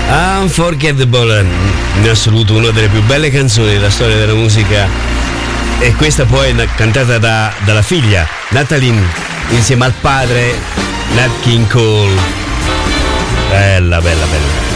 Unforgettable, in assoluto una delle più belle canzoni della storia della musica, e questa poi è cantata dalla figlia Natalie insieme al padre Nat King Cole. Bella, bella, bella.